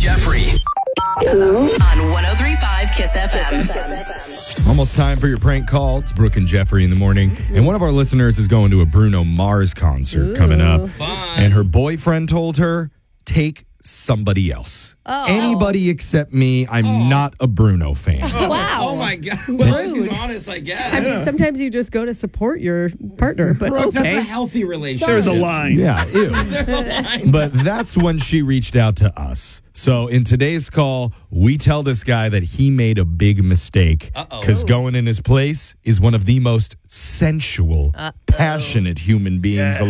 Jeffrey. Hello? On 103.5 Kiss FM. Almost time for your prank call. It's Brooke and Jeffrey in the morning. And one of our listeners is going to a Bruno Mars concert coming up. Fun. And her boyfriend told her, take somebody else. Anybody except me. I'm not a Bruno fan. Wow. Oh, my God. Well, she's honest, I guess. I mean, sometimes you just go to support your partner, but Brooke, that's a okay. healthy relationship. There's a line. Yeah, ew. There's a line. But that's when she reached out to us. So in today's call, we tell this guy that he made a big mistake because going in his place is one of the most sensual, passionate human beings alive.